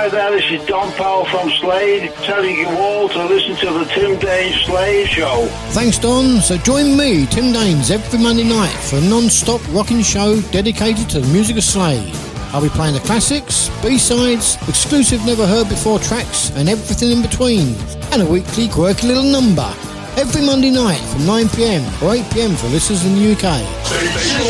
Hi there, this is Don Powell from Slade, telling you all to listen to the Tim Dames Slade Show. Thanks, Don. So join me, Tim Dames, every Monday night for a non-stop rocking show dedicated to the music of Slade. I'll be playing the classics, B-sides, exclusive never-heard-before tracks, and everything in between. And a weekly quirky little number. Every Monday night from 9pm or 8pm for listeners in the UK.